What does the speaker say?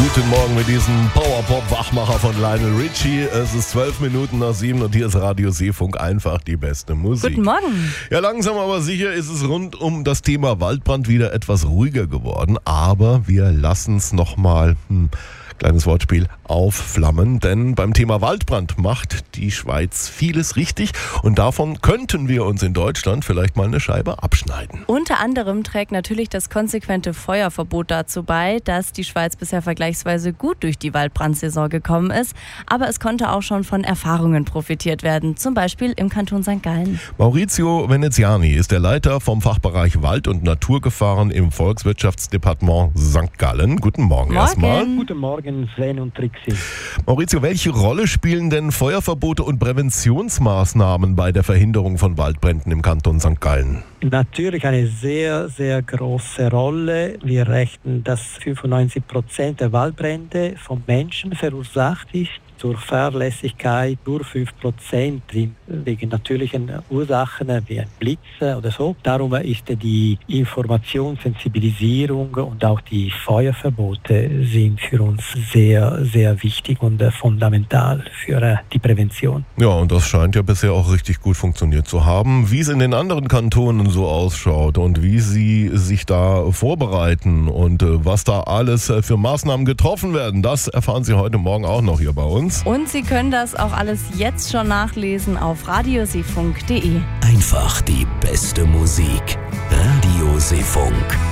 Guten Morgen mit diesem Powerpop-Wachmacher von Lionel Richie. Es ist 7:12 und hier ist Radio Seefunk, einfach die beste Musik. Guten Morgen. Ja, langsam aber sicher ist es rund um das Thema Waldbrand wieder etwas ruhiger geworden. Aber wir lassen es nochmal, kleines Wortspiel, aufflammen. Denn beim Thema Waldbrand macht die Schweiz vieles richtig. Und davon könnten wir uns in Deutschland vielleicht mal eine Scheibe abschneiden. Unter anderem trägt natürlich das konsequente Feuerverbot dazu bei, dass die Schweiz bisher vergleichsweise gut durch die Waldbrandsaison gekommen ist. Aber es konnte auch schon von Erfahrungen profitiert werden, zum Beispiel im Kanton St. Gallen. Maurizio Veneziani ist der Leiter vom Fachbereich Wald- und Naturgefahren im Volkswirtschaftsdepartement St. Gallen. Guten Morgen erstmal. Guten Morgen, Sven und Trixie. Maurizio, welche Rolle spielen denn Feuerverbote und Präventionsmaßnahmen bei der Verhinderung von Waldbränden im Kanton St. Gallen? Natürlich eine sehr, sehr große Rolle. Wir rechnen, dass 95% der Waldbrände vom Menschen verursacht ist. Zur Fahrlässigkeit nur 5% sind wegen natürlichen Ursachen wie ein Blitz oder so. Darum ist die Information, Sensibilisierung und auch die Feuerverbote sind für uns sehr, sehr wichtig und fundamental für die Prävention. Ja, und das scheint ja bisher auch richtig gut funktioniert zu haben. Wie es in den anderen Kantonen so ausschaut und wie sie sich da vorbereiten und was da alles für Maßnahmen getroffen werden, das erfahren Sie heute Morgen auch noch hier bei uns. Und Sie können das auch alles jetzt schon nachlesen auf radioseefunk.de. Einfach die beste Musik. Radio Seefunk.